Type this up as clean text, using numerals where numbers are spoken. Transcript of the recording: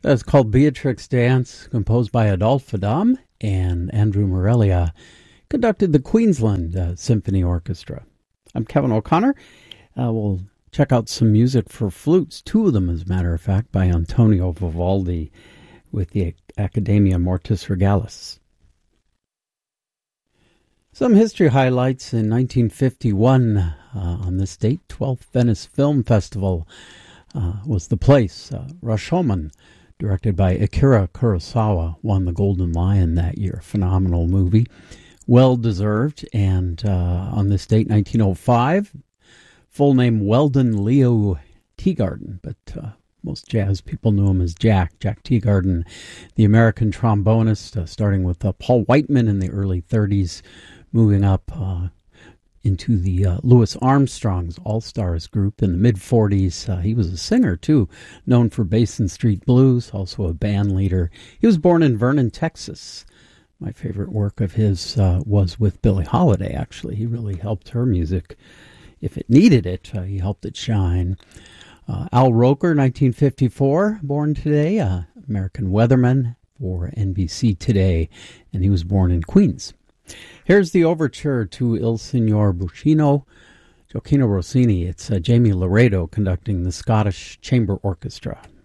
That's called Beatrix Dance, composed by Adolphe Adam, and Andrew Morelia conducted the Queensland Symphony Orchestra. I'm Kevin O'Connor. We'll check out some music for flutes, two of them, as a matter of fact, by Antonio Vivaldi with the Accademia Mortis Regalis. Some history highlights in 1951 on this date. 12th Venice Film Festival was the place. Rashomon, directed by Akira Kurosawa, won the Golden Lion that year. Phenomenal movie. Well-deserved. And on this date, 1905, full name Weldon Leo Teagarden, but most jazz people knew him as Jack Teagarden, the American trombonist, starting with Paul Whiteman in the early 30s, moving up into the Louis Armstrong's All-Stars group in the mid-40s. He was a singer, too, known for Basin Street Blues, also a band leader. He was born in Vernon, Texas. My favorite work of his was with Billie Holiday, actually. He really helped her music. If it needed it, he helped it shine. Al Roker, 1954, born today, American weatherman for NBC Today, and he was born in Queens. Here's the overture to Il Signor Buccino, Gioacchino Rossini. It's Jamie Laredo conducting the Scottish Chamber Orchestra.